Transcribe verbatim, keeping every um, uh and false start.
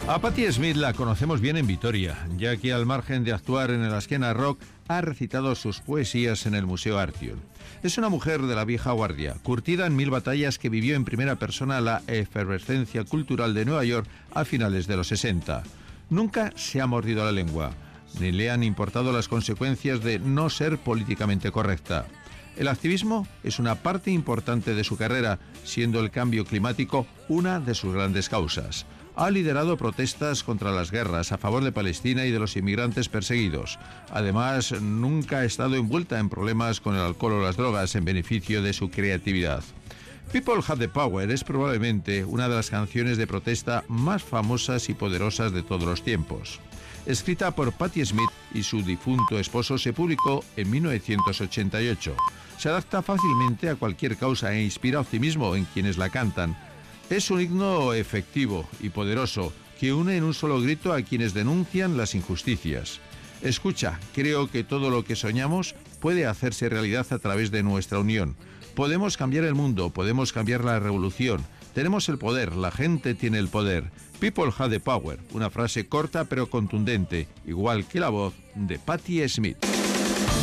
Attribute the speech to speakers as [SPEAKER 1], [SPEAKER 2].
[SPEAKER 1] A Patti Smith la conocemos bien en Vitoria, ya que al margen de actuar en el Askena Rock, ha recitado sus poesías en el Museo Artium. Es una mujer de la vieja guardia, curtida en mil batallas, que vivió en primera persona la efervescencia cultural de Nueva York a finales de los sesenta. Nunca se ha mordido la lengua, ni le han importado las consecuencias de no ser políticamente correcta. El activismo es una parte importante de su carrera, siendo el cambio climático una de sus grandes causas. Ha liderado protestas contra las guerras, a favor de Palestina y de los inmigrantes perseguidos. Además, nunca ha estado envuelta en problemas con el alcohol o las drogas en beneficio de su creatividad. People Have the Power es probablemente una de las canciones de protesta más famosas y poderosas de todos los tiempos. Escrita por Patti Smith y su difunto esposo, se publicó en mil novecientos ochenta y ocho. Se adapta fácilmente a cualquier causa e inspira optimismo en quienes la cantan. Es un himno efectivo y poderoso que une en un solo grito a quienes denuncian las injusticias. Escucha, creo que todo lo que soñamos puede hacerse realidad a través de nuestra unión. Podemos cambiar el mundo, podemos cambiar la revolución. Tenemos el poder, la gente tiene el poder. People have the power, una frase corta pero contundente, igual que la voz de Patti Smith.